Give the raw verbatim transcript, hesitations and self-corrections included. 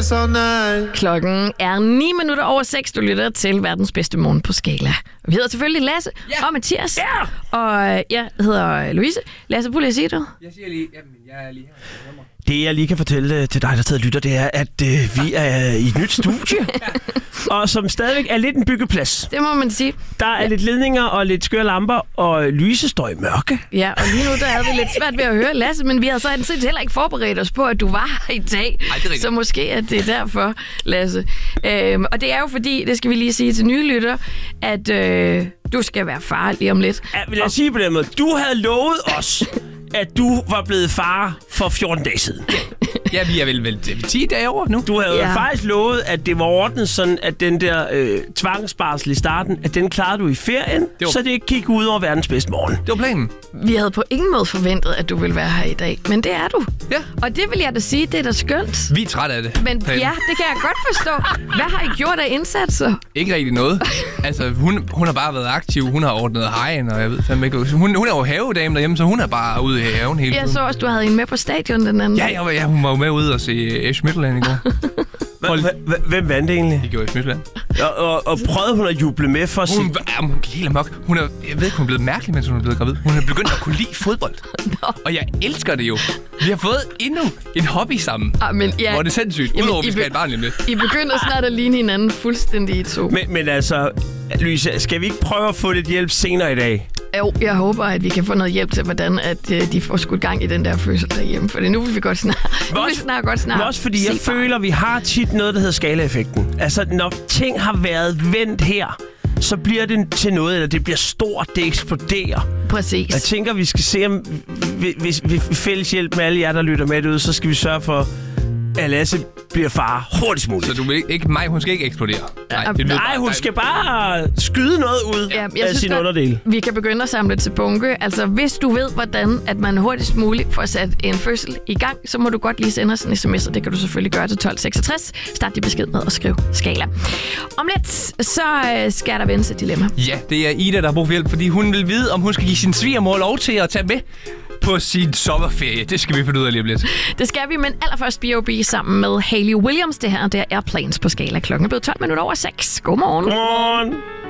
dance all night. Klokken er ni minutter over seks. Du lytter til verdens bedste morgen på Skala. Vi hedder selvfølgelig Lasse yeah. og Mathias. Yeah. Og jeg hedder Louise. Lasse, prøv lige at sige det. Jeg siger lige, jamen jeg er lige her. Det, jeg lige kan fortælle til dig, der sidder og lytter, det er, at øh, vi er i et nyt studie. Og som stadigvæk er lidt en byggeplads. Det må man sige. Der er ja. lidt ledninger og lidt skøre lamper, og lyse står i mørke. Ja, og lige nu der havde vi lidt svært ved at høre Lasse, men vi havde så set heller ikke forberedt os på, at du var her i dag. Ej, det er så måske er det derfor, Lasse. Øhm, og det er jo fordi, det skal vi lige sige til nye lytter, at øh, du skal være far lige om lidt. Ja, vil jeg sige på den måde, du havde lovet os, at du var blevet far for fjorten dage siden. Ja, vi er vel, vel ti dage over nu. Du havde ja. faktisk lovet, at det var ordnet sådan, at den der øh, tvangsbarsel i starten, at den klarede du i ferien, det var... så det ikke gik ud over verdens bedste morgen. Det var planen. Vi havde på ingen måde forventet, at du ville være her i dag, men det er du. Ja. Og det vil jeg da sige, det er da skønt. Vi er trætte af det. Men ja, det kan jeg godt forstå. Hvad har I gjort af indsatser? Ikke rigtig noget. Altså, hun, hun har bare været aktiv. Hun har ordnet hejen, og jeg ved fandme ikke. Hun, hun er jo havedame derhjemme, så hun er bare ude i haven hele tiden. Jeg så også, du havde en med på stadion den anden. Ja, ja, ja, hun var jo med ude og se F. Midtjylland i går. Hvem vandt egentlig? Det gjorde F. Midtjylland. Og, og, og prøvede hun at juble med for hun, sit... Ja, hun gik helt amok. Hun er, jeg ved ikke, hun er blevet mærkelig, mens hun er blevet gravid. Hun er begyndt at kunne lide fodbold. Og jeg elsker det jo. Vi har fået endnu en hobby sammen. Ah, men, ja. Hvor er det sindssygt. Udover, at vi skal have et barn lige lidt. I begynder snart at ligne hinanden fuldstændig i to. Men, men altså, Louise, skal vi ikke prøve at få lidt hjælp senere i dag? Jo, jeg håber, at vi kan få noget hjælp til, hvordan at, uh, de får skudt gang i den der fødsel derhjemme. For nu vil vi godt snart, nu vil vi snart godt snart. Men også fordi jeg føler, at vi har tit noget, der hedder skalaeffekten. Altså, når ting har været vendt her, så bliver det til noget, eller det bliver stort, det eksploderer. Præcis. Jeg tænker, vi skal se, om hvis vi fælles hjælp med alle jer, der lytter med ud, så skal vi sørge for, at Lasse bliver far hurtigst muligt. Så du vil ikke, ikke mig, hun skal ikke eksplodere? Nej, det Nej bare, hun skal bare skyde noget ud ja, af sin underdel. Vi kan begynde at samle til bunke. Altså, hvis du ved, hvordan at man hurtigst muligt får sat en fødsel i gang, så må du godt lige sende os en sms, og det kan du selvfølgelig gøre til tolv seksogtres. Start din besked med at skrive Skala. Om lidt, så skal der vendes et dilemma. Ja, det er Ida, der har brug for hjælp, fordi hun vil vide, om hun skal give sin svigermor lov til at tage med på sin sommerferie. Det skal vi finde ud af lige om lidt. Det skal vi, men allerførst B O B sammen med Hayley Williams. Det her, det er Airplanes på Skala. Klokken er blevet tolv minutter over seks. Godmorgen. Godmorgen.